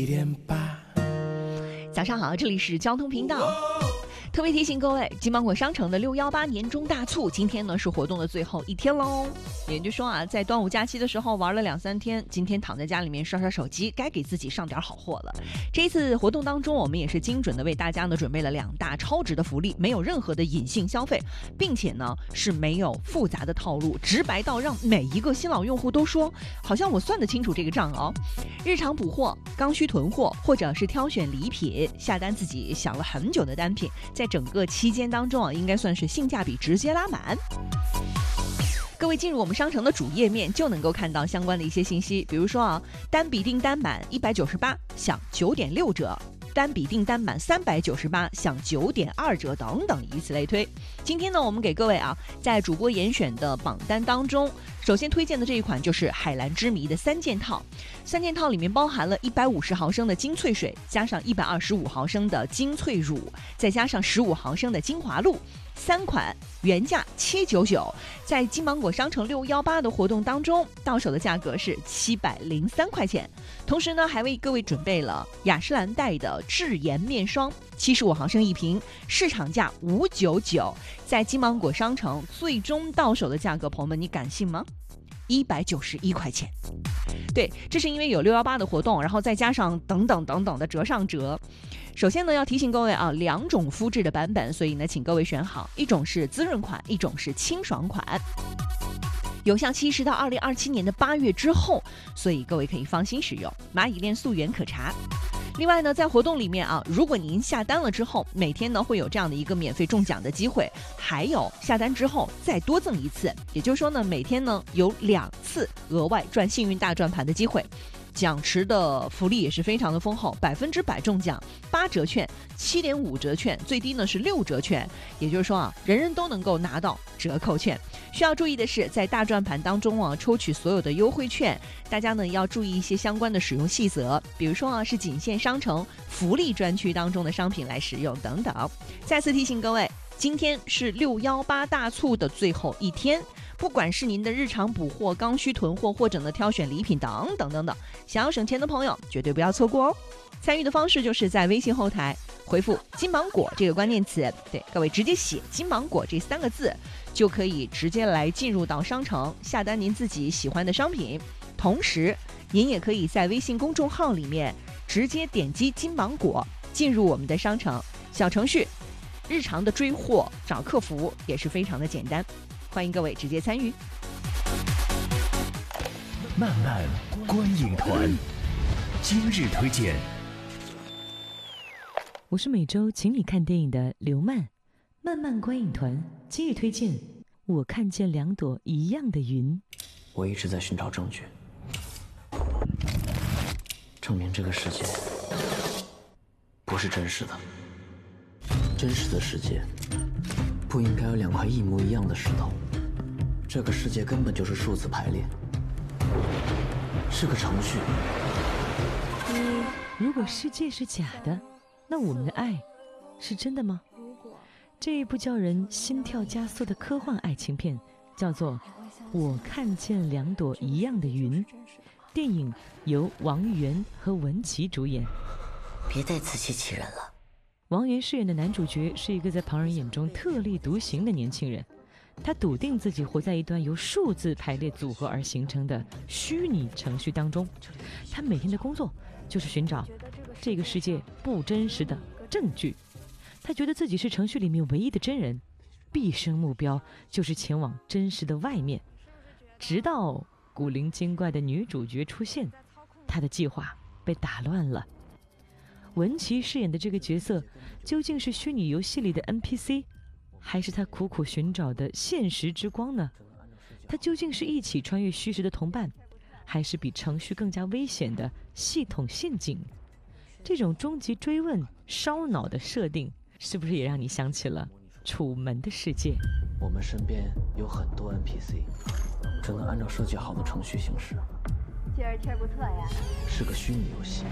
早上好，这里是交通频道。特别提醒各位，金芒果商城的618年终大促，今天呢是活动的最后一天喽。也就是说啊，在端午假期的时候玩了2-3天，今天躺在家里面刷刷手机，该给自己上点好货了。这一次活动当中，我们也是精准的为大家呢准备了2大超值的福利，没有任何的隐性消费，并且呢是没有复杂的套路，直白到让每一个新老用户都说，好像我算得清楚这个账哦。日常补货、刚需囤货，或者是挑选礼品，下单自己想了很久的单品，在整个期间当中啊，应该算是性价比直接拉满。各位进入我们商城的主页面，就能够看到相关的一些信息，比如说啊，单笔订单满198享9.6折，单笔订单满398享9.2折等等，以此类推。今天呢，我们给各位啊，在主播严选的榜单当中，首先推荐的这一款就是海蓝之谜的3件套。3件套里面包含了150毫升的精粹水，加上125毫升的精粹乳，再加上15毫升的精华露。3款原价799，在金芒果商城618的活动当中，到手的价格是703块钱。同时呢，还为各位准备了雅诗兰黛的智颜面霜，75毫升一瓶，市场价599，在金芒果商城最终到手的价格，朋友们你敢信吗？191块钱。对，这是因为有618的活动，然后再加上等等等等的折上折。首先呢，要提醒各位啊，2种肤质的版本，所以呢，请各位选好，一种是滋润款，一种是清爽款。有效期是到2027年的8月之后，所以各位可以放心使用。蚂蚁链溯源可查。另外呢，在活动里面啊，如果您下单了之后，每天呢会有这样的一个免费中奖的机会，还有下单之后再多赠1次，也就是说呢，每天呢有2次额外赚幸运大转盘的机会。奖池的福利也是非常的丰厚，100%中奖，8折券、7.5折券，最低呢是6折券，也就是说啊，人人都能够拿到折扣券。需要注意的是，在大转盘当中啊，抽取所有的优惠券，大家呢要注意一些相关的使用细则，比如说啊，是仅限商城福利专区当中的商品来使用等等。再次提醒各位，今天是618大促的最后一天。不管是您的日常补货、刚需囤货，或者呢挑选礼品等等等等，想要省钱的朋友绝对不要错过哦。参与的方式就是在微信后台回复金芒果这个关键词，对各位直接写金芒果这3个字，就可以直接来进入到商城下单您自己喜欢的商品。同时您也可以在微信公众号里面直接点击金芒果进入我们的商城小程序，日常的追货找客服也是非常的简单，欢迎各位直接参与。 漫漫观影团，今日推荐。 我是每周请你看电影的刘漫，漫漫观影团今日推荐。我看见2朵一样的云。 我一直在寻找证据，证明这个世界不是真实的。真实的世界不应该有2块一模一样的石头，这个世界根本就是数字排列，是个程序。 如果世界是假的，那我们的爱是真的吗？这一部叫人心跳加速的科幻爱情片叫做《我看见2朵一样的云》，电影由王源和文淇主演。 别再自欺欺人了。 王源饰演的男主角是一个在旁人眼中特立独行的年轻人，他笃定自己活在一段由数字排列组合而形成的虚拟程序当中。他每天的工作就是寻找这个世界不真实的证据。他觉得自己是程序里面唯一的真人，毕生目标就是前往真实的外面。直到古灵精怪的女主角出现，他的计划被打乱了。文淇饰演的这个角色究竟是虚拟游戏里的 NPC， 还是他苦苦寻找的现实之光呢？他究竟是一起穿越虚实的同伴，还是比程序更加危险的系统陷阱？这种终极追问烧脑的设定，是不是也让你想起了楚门的世界？ 我们身边有很多 NPC， 只能按照设计好的程序行事。 今儿天不错呀。 是个虚拟游戏。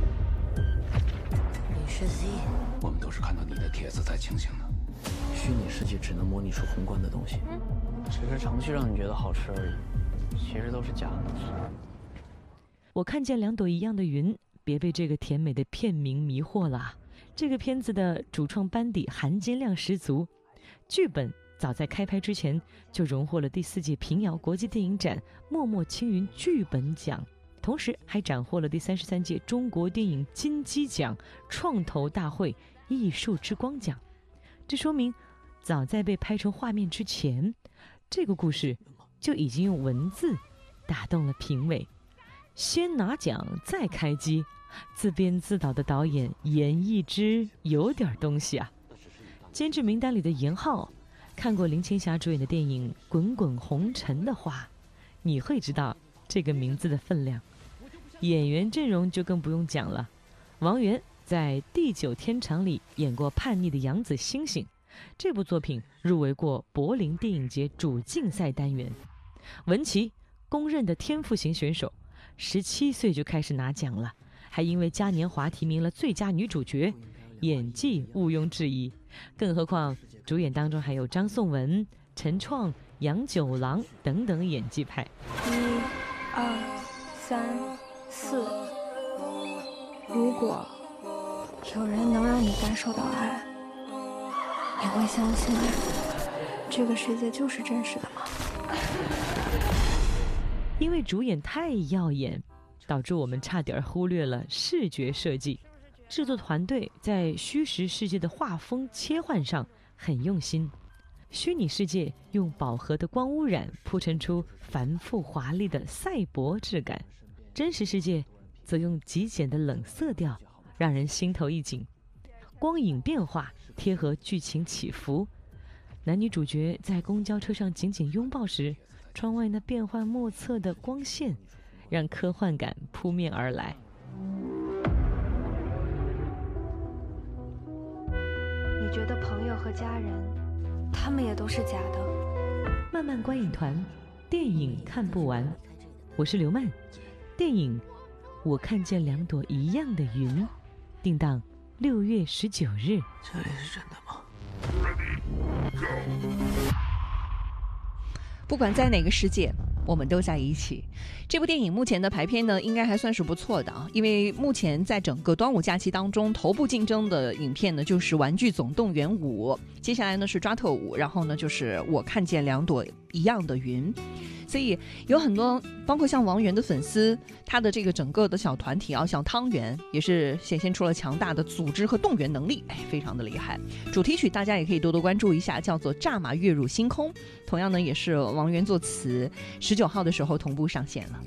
你是 Z， 我们都是看到你的帖子才清醒的。 虚拟世界只能模拟出宏观的东西，只是程序让你觉得好吃而已，其实都是假的。 我看见2朵一样的云， 别被这个甜美的片名迷惑了。这个片子的主创班底含金量十足，剧本早在开拍之前就荣获了第4届平遥国际电影展默默青云剧本奖，同时还斩获了第33届中国电影金鸡奖创投大会艺术之光奖。这说明早在被拍成画面之前，这个故事就已经用文字打动了评委。先拿奖再开机，自编自导的导演严艺之有点东西啊。监制名单里的严浩，看过林青霞主演的电影《滚滚红尘》的话，你会知道这个名字的分量。演员阵容就更不用讲了，王源在《地久天长》里演过叛逆的杨子星星，这部作品入围过柏林电影节主竞赛单元。文琪，公认的天赋型选手，17岁就开始拿奖了，还因为嘉年华提名了最佳女主角，演技毋庸置疑。更何况主演当中还有张颂文、陈创、杨九郎等等演技派。 1、2、3、4，如果有人能让你感受到爱，你会相信这个世界就是真实的吗？ 因为主演太耀眼，导致我们差点忽略了视觉设计。制作团队在虚实世界的画风切换上很用心，虚拟世界用饱和的光污染铺陈出繁复华丽的赛博质感，真实世界则用极简的冷色调让人心头一紧，光影变化贴合剧情起伏。男女主角在公交车上紧紧拥抱时，窗外那变幻莫测的光线让科幻感扑面而来。 你觉得朋友和家人，他们也都是假的？ 漫漫观影团，电影看不完。我是刘曼，电影《我看见2朵一样的云》，定档6月19日。 这里是真的吗？ 不管在哪个世界，我们都在一起。这部电影目前的排片呢，应该还算是不错的啊，因为目前在整个端午假期当中，头部竞争的影片呢就是《玩具总动员5》，接下来呢是《抓特5》，然后呢就是《我看见2朵一样的云》。所以有很多包括像王源的粉丝，他的这个整个的小团体啊，像汤圆也是显现出了强大的组织和动员能力，非常的厉害。主题曲大家也可以多多关注一下，叫做《乍马跃入星空》，同样呢也是王源作词，19号的时候同步上线了。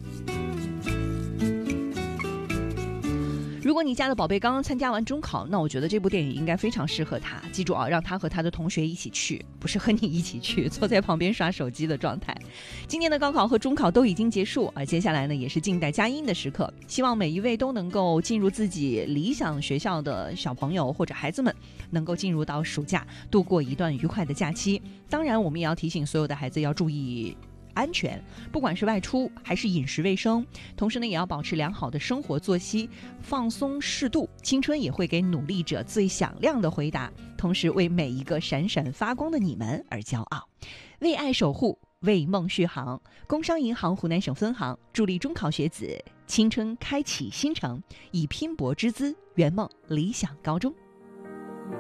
如果你家的宝贝刚刚参加完中考，那我觉得这部电影应该非常适合他。记住啊，让他和他的同学一起去，不是和你一起去，坐在旁边刷手机的状态。今年的高考和中考都已经结束，而接下来呢，也是静待佳音的时刻。希望每一位都能够进入自己理想学校的小朋友或者孩子们，能够进入到暑假，度过一段愉快的假期。当然，我们也要提醒所有的孩子要注意安全，不管是外出还是饮食卫生，同时呢也要保持良好的生活作息，放松适度。青春也会给努力者最响亮的回答，同时为每一个闪闪发光的你们而骄傲。为爱守护，为梦续航。工商银行湖南省分行助力中考学子青春开启新程，以拼搏之姿圆梦理想高中。